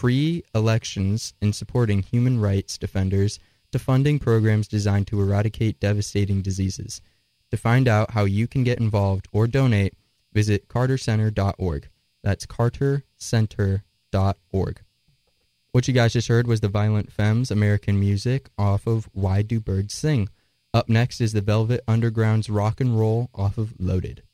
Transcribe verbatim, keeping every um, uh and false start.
free elections and supporting human rights defenders to funding programs designed to eradicate devastating diseases. To find out how you can get involved or donate, visit carter center dot org. That's carter center dot org. What you guys just heard was the Violent Femmes American Music off of Why Do Birds Sing? Up next is the Velvet Underground's Rock and Roll off of Loaded.